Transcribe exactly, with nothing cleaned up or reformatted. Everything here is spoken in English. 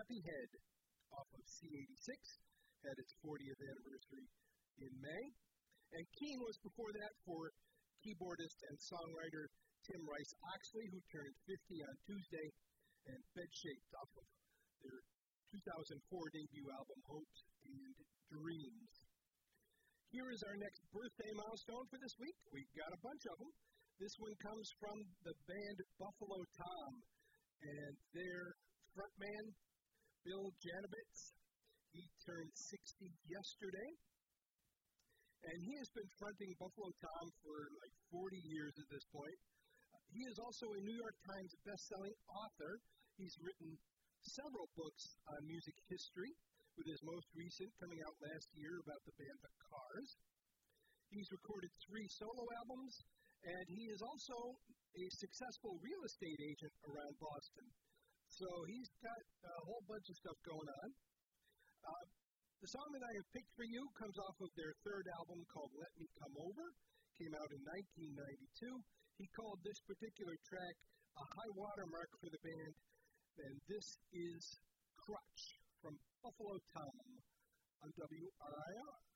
Happy Head off of C eighty-six, had its fortieth anniversary in May. And Keane was before that for keyboardist and songwriter Tim Rice-Oxley, who turned fifty on Tuesday, and Bedshaped off of their two thousand four debut album, Hopes and Dreams. Here is our next birthday milestone for this week. We've got a bunch of them. This one comes from the band Buffalo Tom, and their frontman, Bill Janowitz, he turned sixty yesterday, and he has been fronting Buffalo Tom for like forty years at this point. Uh, he is also a New York Times best-selling author. He's written several books on music history, with his most recent coming out last year about the band The Cars. He's recorded three solo albums, and he is also a successful real estate agent around Boston. So he's got a whole bunch of stuff going on. Uh, the song that I have picked for you comes off of their third album called Let Me Come Over. Came out in nineteen ninety-two. He called this particular track a high watermark for the band, and this is Crutch from Buffalo Tom on W R I R.